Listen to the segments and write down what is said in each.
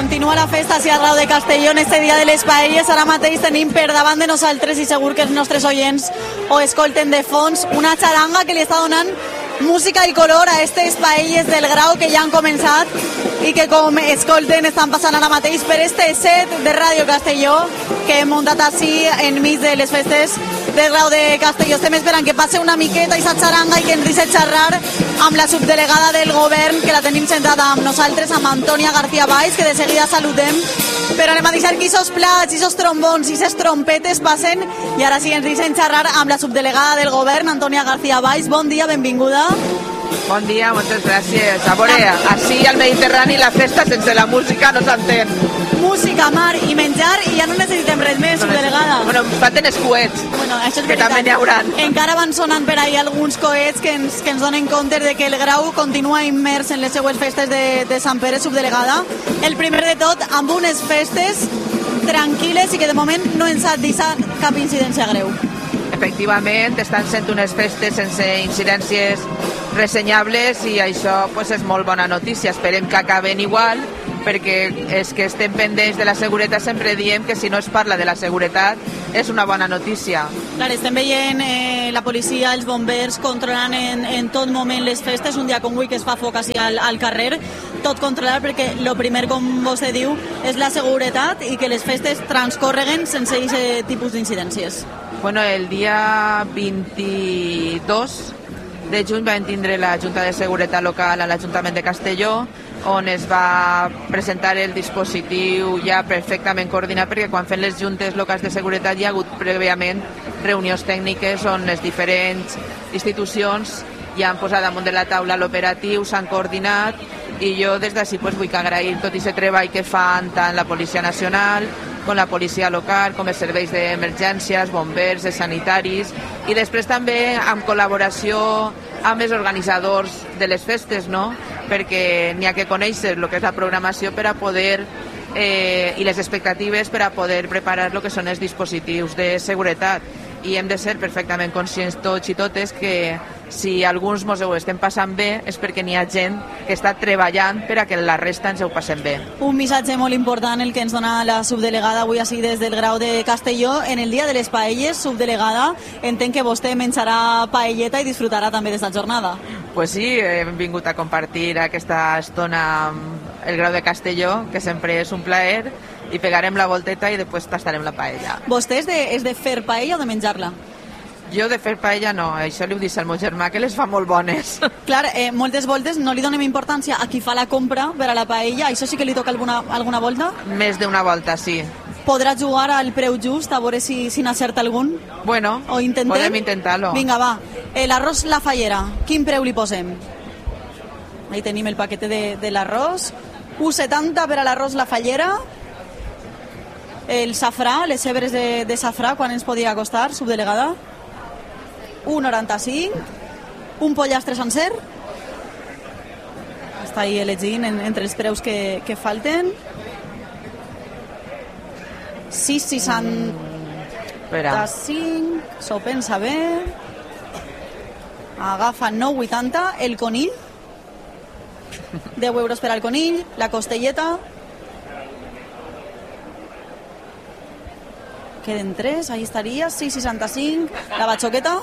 Continua la festa així al Grau de Castelló en este dia de les paelles. Ara mateix tenim per davant de nosaltres, i segur que els nostres oients ho escolten de fons, una xaranga que li està donant música i color a aquestes paelles del Grau que ja han començat i que, com escolten, estan passant ara mateix per este set de Ràdio Castelló que hem muntat així enmig de les festes del Grau de Castelló. Estem esperant que passe una miqueta aquesta xaranga i que ens deixi xerrar amb la subdelegada del govern, que la tenim sentada amb nosaltres, amb Antònia García Valls, que de seguida saludem, però anem a deixar que aquests plats, aquests trombons i aquestes trompetes passen, i ara sí ens deixem xerrar amb la subdelegada del govern, Antònia García Valls. Bon dia, benvinguda. Bon dia, moltes gràcies. A veure, així al Mediterrani la festa sense la música no s'entén. Música, mar i menjar, i ja no necessitem res més, subdelegada. Bueno, falten els coets, bueno, això és que veritat. també n'hi hauran. Encara van sonant per ahí alguns coets que ens donen compte de que el Grau continua immers en les seues festes de Sant Pere, subdelegada. El primer de tot, amb unes festes tranquil·les i que de moment no ens ha deixat cap incidència greu. Efectivament, estan sent unes festes sense incidències ressenyables i això pues, és molt bona notícia. Esperem que acaben igual, perquè és que estem pendents de la seguretat. Sempre diem que si no es parla de la seguretat és una bona notícia. Clar, estem veient la policia, els bombers controlant en tot moment les festes, un dia com avui que es fa foc així al carrer, tot controlar, perquè el primer, com vostè diu, és la seguretat i que les festes transcorreguen sense aquest tipus d'incidències. Bueno, el dia 22 de juny vam tindre la Junta de Seguretat Local a l'Ajuntament de Castelló, on es va presentar el dispositiu ja perfectament coordinat, perquè quan fem les juntes locals de seguretat hi ha hagut prèviament reunions tècniques on les diferents institucions ja han posat damunt de la taula l'operatiu, s'han coordinat, i jo des d'ací pues, vull agrair tot aquest treball que fan tant la Policia Nacional com la policia local, com els serveis d'emergències, bombers, els sanitaris, i després també amb col·laboració amb els organitzadors de les festes, no? Perquè n'hi ha que conèixer el que és la programació per a poder i les expectatives per a poder preparar el que són els dispositius de seguretat. I hem de ser perfectament conscients tots i totes que si alguns mos ho estem passant bé és perquè n'hi ha gent que està treballant per a que la resta ens ho passem bé. Un missatge molt important el que ens dona la subdelegada avui així des del Grau de Castelló. En el dia de les paelles, subdelegada, entenc que vostè menjarà paelleta i disfrutarà també d'esta jornada. Pues sí, hem vingut a compartir aquesta estona amb el Grau de Castelló, que sempre és un plaer, i pegarem la volteta i després tastarem la paella. Vostè és de fer paella o de menjar-la? Jo de fer paella no, això li ho dic al meu germà, que les fa molt bones. Clar, moltes voltes no li donem importància a qui fa la compra per a la paella, això sí que li toca alguna volta? Més d'una volta, sí. Podrà jugar al preu just, a veure si n'acerta algun? Bueno, o podem intentar-lo. Vinga, va. L'arròs La Fallera, quin preu li posem? Ahí tenim el paquete de l'arròs. 1,70 per a l'arròs La Fallera. El safrà, les cebres de safrà, quan ens podria costar, subdelegada? 1,95. Un pollastre sencer. Està ahí elegint entre els preus que falten. 6,65. S'ho pensa bé. Agafa 9,80. El conill. 10 euros per al conill. La costelleta. Queden 3, ahí estaria. 6,65. La batxoqueta.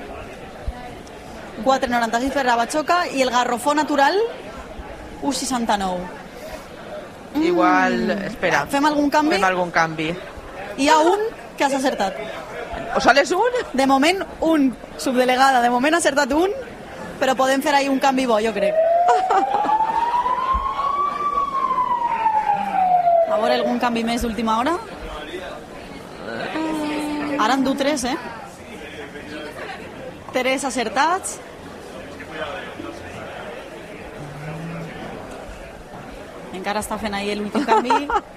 4,96 per la batxoca. I el garrofó natural, 1,69. Igual, espera. Fem algun canvi? Fem algun canvi. Hi ha un que has acertat. O sales un? De moment, un, subdelegada. De moment ha acertat un, però podem fer ahí un canvi bo, jo crec. A veure, algun canvi més d'última hora? Ara en du 3, 3 acertats. Encara està fent ahí l'últim canvi.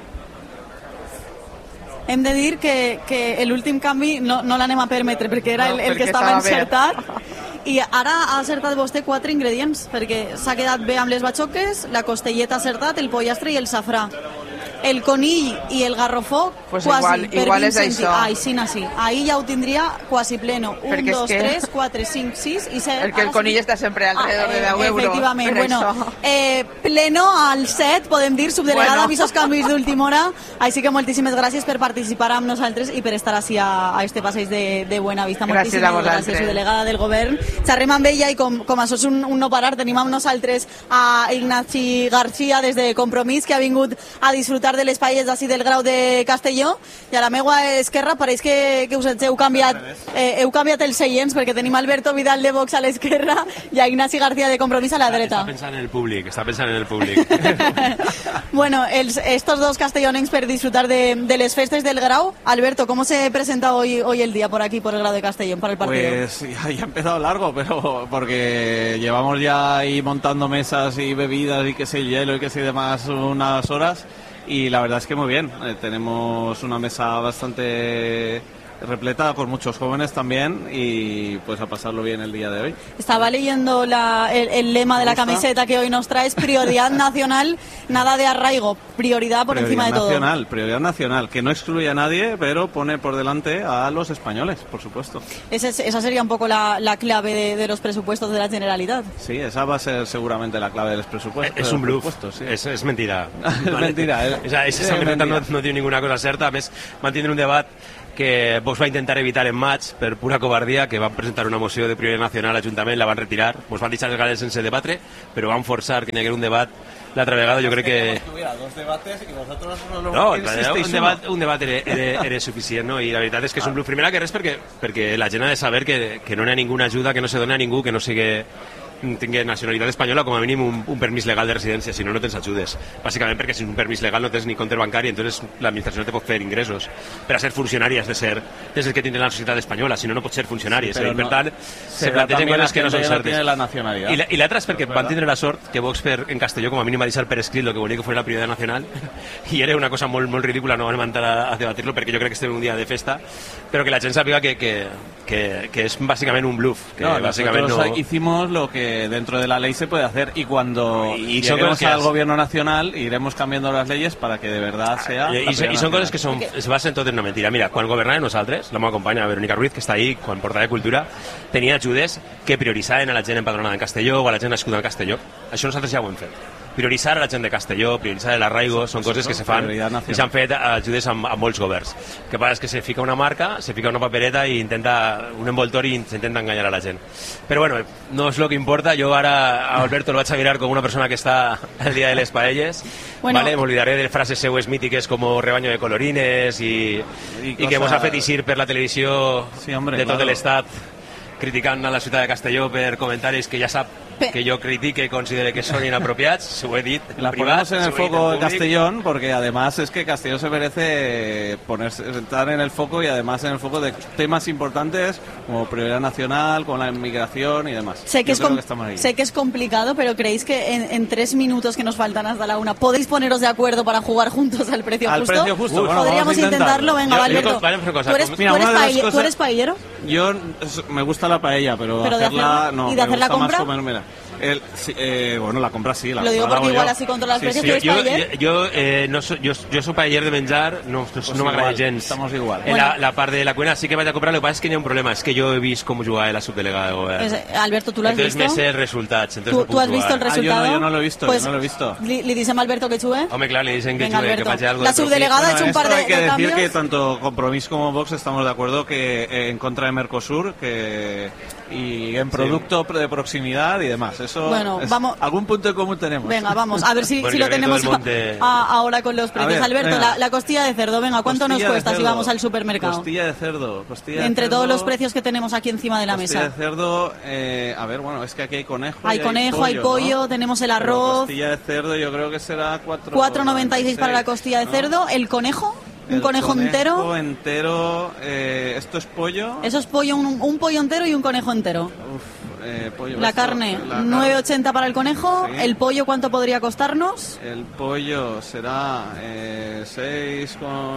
Hem de dir que l'últim canvi no l'anem a permetre, perquè era el que estava encertat. I ara ha acertat vostè 4 ingredients, perquè s'ha quedat bé amb les batxoques, la costelleta ha acertat, el pollastre i el safrà. el conill i el garrofó pues quasi igual és això. Ai, sí, sí. Ahí ja ho tindria quasi pleno. 1, 2, 3, 4, 5, 6 i 7. Perquè el conill està sempre alrededor de 10 euros. Efectivament, bueno, pleno al 7, podem dir, subdelegada avisos canvis d'última hora. Així que moltíssimes gràcies per participar amb nosaltres i per estar així a este passeig de Buenavista. Moltíssimes gràcies, subdelegada del govern. Xerrem amb ella i com això és un no parar, tenim amb nosaltres a Ignasi García des de Compromís, que ha vingut a disfrutar de les paelles d'ací del Grau de Castelló, i a la meua esquerra pareix que us heu canviat els seients, perquè tenim Alberto Vidal de Vox a l'esquerra i a Ignasi García de Compromís a la dreta. Està pensant en el públic. Bueno, estos dos castellonencs per disfrutar de les festes del Grau. Alberto, ¿cómo se presenta hoy el día por aquí, por el Grau de Castellón, para el partido? Pues ya ha empezado largo, pero porque llevamos ya ahí montando mesas y bebidas y que sé hielo y que sé demás unas horas, y la verdad es que muy bien. Tenemos una mesa bastante repleta con muchos jóvenes también, y pues a pasarlo bien el día de hoy. Estaba leyendo el lema de la camiseta que hoy nos traes: prioridad nacional, nada de arraigo, prioridad por encima de todo. Prioridad nacional, que no excluye a nadie, pero pone por delante a los españoles, por supuesto. Esa sería un poco la clave de los presupuestos de la Generalitat. Sí, esa va a ser seguramente la clave de los presupuestos. Es un bluff, sí. es mentira. Es mentira. Esa camiseta no diu ninguna cosa certa. A més, van tindre un debat que Vox va intentar evitar en maig per pura covardia, que van presentar una moció de prioritat nacional a l'Ajuntament, la van retirar, pues van deixar les ganes sense debatre, però van forçar que n'hi hagués un debat. L'altra vegada jo crec que... dos debates i vosaltres un debat era suficient, no? I la veritat és que és un bluff. Primera que res perquè la gent ha de saber que no hi ha ninguna ajuda, que no se dona a ningú que no sigui tingui nacionalitat espanyola, com a mínim un permís legal de residència, si no tens ajudes. Bàsicament perquè si un permís legal no tens ni compte bancari, entonces l'administració no te pot fer ingressos. Per a ser funcionari has de ser el que tindrà la societat espanyola, si no pots ser funcionari. Sí, per tant, se plantegen coses que no són certes. I l'altra és perquè van tindre la sort que Vox en Castelló com a mínim va deixar per escrit el que volia que fos la prioritat nacional, i era una cosa molt, molt ridícula, no van entrar a debatir-lo perquè jo crec que estem un dia de festa, però que la gent sàpiga que és bàsicament un bluff. Que nosotros hicimos lo que dentro de la ley se puede hacer, y cuando lleguemos al gobierno nacional iremos cambiando las leyes para que de verdad sea y son cosas que se basen tot en una mentira. Mira, quan governàvem nosaltres, la meva companya Verónica Ruiz, que està ahí, quan portava de Cultura, tenia ajudes que prioritzaven a la gent empadronada en Castelló o a la gent nascuda en Castelló. Això nosaltres ja ho hem fet. Prioritzar a la gent de Castelló, prioritzar l'arraigo, són coses que se fan i s'han fet ajudes amb molts governs. El que passa és que se fica una marca, se fica una papereta i intenta un envoltori i s'intenta enganyar a la gent. Però bueno, no és el que importa. Jo ara a Alberto el vaig a mirar com una persona que està al dia de les paelles. Bueno, ¿vale? M'oblidaré de frases seues mítiques com rebaño de colorines i que mos ha fet eixir per la televisió de tot l'estat criticant a la ciutat de Castelló per comentaris que ja sap que yo critique y considere que son inapropiados, se lo he dicho. Las ponemos en el foco de Castellón, porque además es que Castellón se merece estar en el foco, y además en el foco de temas importantes como prioridad nacional, con la inmigración y demás. Sé que es complicado, pero ¿creéis que en 3 minutos que nos faltan hasta la 1 podéis poneros de acuerdo para jugar juntos al precio justo? Precio justo. Bueno, podríamos intentarlo. Venga, Alberto. ¿Tú eres paellero? Yo me gusta la paella, pero de hacerla no. ¿Y de hacer la compra? Bueno, la compra sí. Lo digo porque igual así controlas los precios. Sí. Jo soy paller de menjar, no m'agrada gens. Estamos igual. La part de la cuina sí que vaig a comprar, lo que pasa es que hi ha un problema, és que jo he vist com jugava la subdelegada de govern. Alberto, ¿tú lo has visto? Entonces me sé els resultats. ¿Tú has visto el resultado? Yo no lo he visto, pues, yo no lo he visto. ¿Le dicen a Alberto que chue? Hombre, claro, le dicen que chue, que faci algo. La subdelegada ha hecho un par de cambios. Hay que decir que tanto Compromís como Vox estamos de acuerdo que en contra de Mercosur, y en producto de proximidad y demás. Eso, bueno, vamos. Algún punto en común tenemos. Venga, vamos, a ver si lo tenemos ahora con los precios. Ver, Alberto, la costilla de cerdo, venga, ¿cuánto nos cuesta si vamos al supermercado? Costilla de cerdo. Entre todos los precios que tenemos aquí encima de la mesa. Costilla de cerdo, a ver, bueno, es que aquí hay conejo. Hay conejo, hay pollo, ¿no? Tenemos el arroz. Costilla de cerdo yo creo que será 4,96 para la costilla de cerdo. ¿El conejo? ¿Un conejo entero? ¿Esto es pollo? Eso es pollo, un pollo entero y un conejo entero. Pollo, la carne, 9,80 para el conejo. Sí. ¿El pollo cuánto podría costarnos? El pollo será 6,65,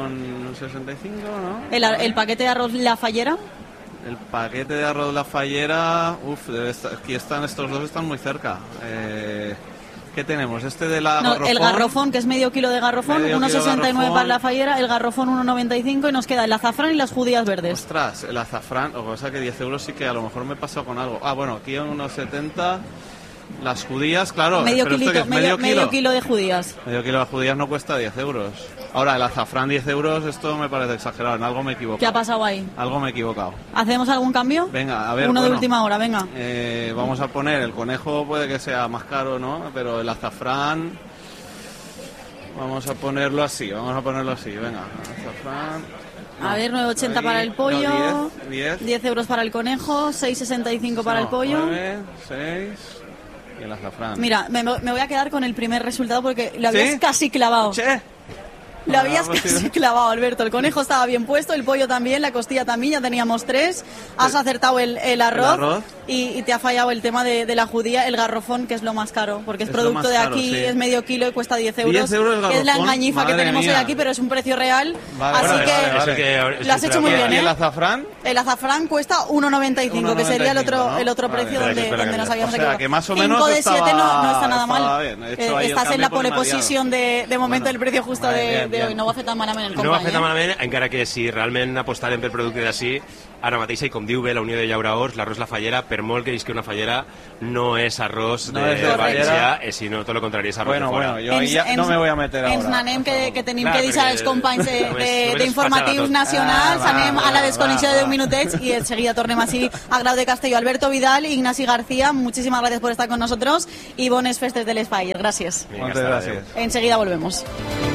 ¿no? ¿El paquete de arroz La Fallera? El paquete de arroz La Fallera, aquí están, estos dos están muy cerca. ¿Qué tenemos? Este de la No, el garrofón, que es medio kilo de garrofón, Medio kilo de 1,69 garrofón. para la fallera, el garrofón 1,95 y nos queda el azafrán y las judías verdes. Ostras, el azafrán, lo que pasa es que 10 euros sí que a lo mejor me he pasado con algo. Ah, bueno, aquí en unos 70, las judías, claro. Medio pero esto kilito, que es medio kilo de judías. Medio kilo de judías no cuesta 10 euros. Ahora, el azafrán 10 euros, esto me parece exagerado, en algo me he equivocado. ¿Qué ha pasado ahí? Algo me he equivocado. ¿Hacemos algún cambio? Venga, a ver, Uno de bueno, última hora, venga. Vamos a poner, el conejo puede que sea más caro, ¿no? Pero el azafrán, vamos a ponerlo así, venga, azafrán. A ver, 9,80 para el pollo, no, 10, 10 euros para el conejo, 6,65 para el pollo. 9, 6 y el azafrán. Mira, me voy a quedar con el primer resultado porque lo habías ¿Sí? casi clavado. Che. Lo habías pues casi sí. clavado, Alberto. El conejo estaba bien puesto, el pollo también, la costilla también, ya teníamos 3. Has acertado el arroz. Y te ha fallado el tema de la judía, el garrofón, que es lo más caro, porque es Es lo producto más de caro, aquí, sí. es medio kilo y cuesta 10 euros. 10 euros el que es la garrofón, engañifa que madre tenemos hoy mía. aquí, pero es un precio real. Vale, así vale, que vale, Eso lo has hecho muy bien, ¿Y ¿eh? el azafrán? El azafrán cuesta 1,95, que sería el otro, 1,95, el otro ¿no? precio Vale, donde espera, nos que habíamos o sea, equivocado. que más o 5 menos de 7 no está nada estaba mal. bien. He hecho ahí el Estás en cambio la por pole el mediado. position de momento Bueno, del precio justo vale, de bien, hoy. bien. No va a fer tan malament el No va a fer company, tan malament, encara que si realment apostarem per producte d'ací, ara mateix, i com diu bé la Unió de Llauradors, l'arròs La Fallera, per molt que isqui una fallera, no és arròs No de és de València, sinó tot el contrari, és arròs Bueno, de fora. bueno, jo ahí ja no me voy a meter ahora. Ens n'anem, que tenim Clar, que deixar perquè els companys només d'informatius es passa nacionals, tot. anem a la desconnexió de va. 10 minutets y enseguida tornem així a Grau de Castelló. Alberto Vidal, Ignasi García, muchísimas gracias por estar con nosotros y bones festes de l'Espai. Gracias. Vinga, Moltes hasta gràcies. adéu. Enseguida volvemos.